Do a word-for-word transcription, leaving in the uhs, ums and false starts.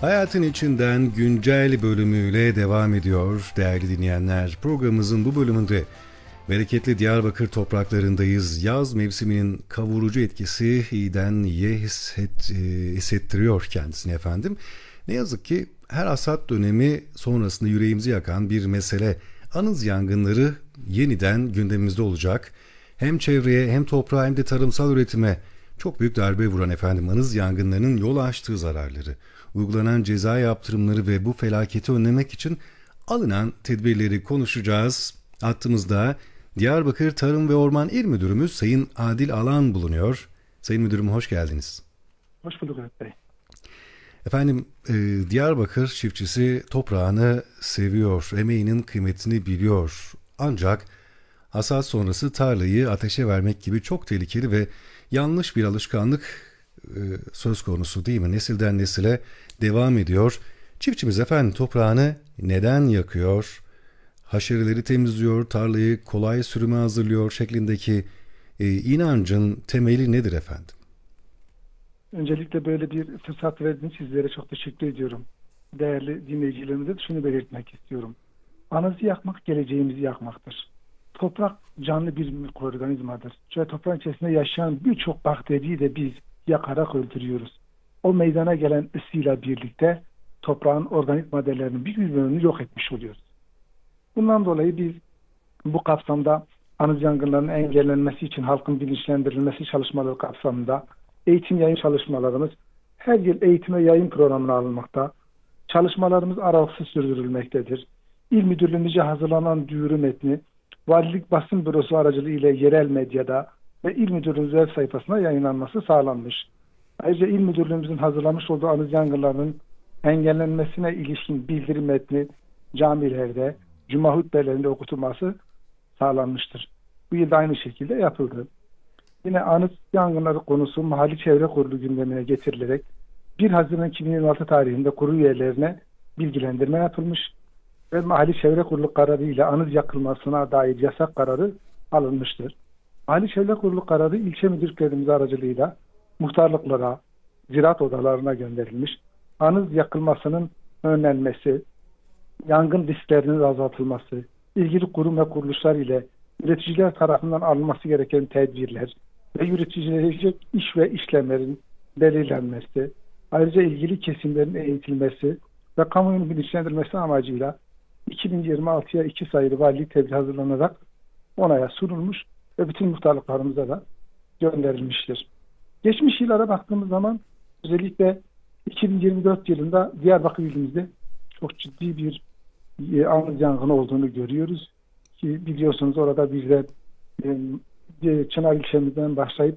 Hayatın içinden güncel bölümüyle devam ediyor değerli dinleyenler. Programımızın bu bölümünde bereketli Diyarbakır topraklarındayız. Yaz mevsiminin kavurucu etkisi iyiden iyiye hisset, e, hissettiriyor kendisini efendim. Ne yazık ki her hasat dönemi sonrasında yüreğimizi yakan bir mesele. Anız yangınları yeniden gündemimizde olacak. Hem çevreye hem toprağa hem de tarımsal üretime çok büyük darbe vuran efendim anız yangınlarının yol açtığı zararları, uygulanan ceza yaptırımları ve bu felaketi önlemek için alınan tedbirleri konuşacağız. Hattımızda Diyarbakır Tarım ve Orman İl Müdürümüz Sayın Adil Alan bulunuyor. Sayın Müdürüm hoş geldiniz. Hoş bulduk Ömer Bey. Efendim e, Diyarbakır çiftçisi toprağını seviyor, emeğinin kıymetini biliyor. Ancak hasat sonrası tarlayı ateşe vermek gibi çok tehlikeli ve yanlış bir alışkanlık e, söz konusu değil mi? Nesilden nesile devam ediyor. Çiftçimiz efendim toprağını neden yakıyor? Haşereleri temizliyor, tarlayı kolay sürüme hazırlıyor şeklindeki e, inancın temeli nedir efendim? Öncelikle böyle bir fırsat verdiğiniz sizlere çok teşekkür ediyorum. Değerli dinleyicilerimize de şunu belirtmek istiyorum. Anızı yakmak geleceğimizi yakmaktır. Toprak canlı bir mikroorganizmadır. Şöyle toprağın içerisinde yaşayan birçok bakteriyi de biz yakarak öldürüyoruz. O meydana gelen ısıyla birlikte toprağın organik maddelerinin bir bölümünü yok etmiş oluyoruz. Bundan dolayı biz bu kapsamda anız yangınlarının engellenmesi için halkın bilinçlendirilmesi çalışmaları kapsamında eğitim yayın çalışmalarımız her yıl eğitim ve yayın programına alınmakta. Çalışmalarımız aralıksız sürdürülmektedir. İl Müdürlüğümüzce hazırlanan duyuru metni Valilik Basın Bürosu aracılığıyla yerel medyada ve İl Müdürlüğümüz web sayfasına yayınlanması sağlanmış. Ayrıca İl Müdürlüğümüzün hazırlamış olduğu anız yangınlarının engellenmesine ilişkin bildirim metni camilerde, cuma hutbelerinde okutulması sağlanmıştır. Bu yıl da aynı şekilde yapıldı. Yine anıt yangınları konusu Mahalli Çevre Kurulu gündemine getirilerek bir Haziran iki bin yirmi altı tarihinde kurul üyelerine bilgilendirme yapılmış ve Mahalli Çevre Kurulu kararı ile anıt yakılmasına dair yasak kararı alınmıştır. Mahalli Çevre Kurulu kararı ilçe müdürlüklerimiz aracılığıyla muhtarlıklara, ziraat odalarına gönderilmiş. Anıt yakılmasının önlenmesi, yangın risklerinin azaltılması, ilgili kurum ve kuruluşlar ile üreticiler tarafından alınması gereken tedbirler ve üreticilerin iş ve işlemlerin belirlenmesi, ayrıca ilgili kesimlerin eğitilmesi ve kamuoyunun bilinçlendirilmesi amacıyla iki bin yirmi altıya iki sayılı valilik tebliğ hazırlanarak onaya sunulmuş ve bütün muhtarlıklarımıza da gönderilmiştir. Geçmiş yıllara baktığımız zaman özellikle iki bin yirmi dört yılında Diyarbakır ilimizde çok ciddi bir e, anız yangını olduğunu görüyoruz. Ki biliyorsunuz orada bizler e, Çınar ilçemizden başlayıp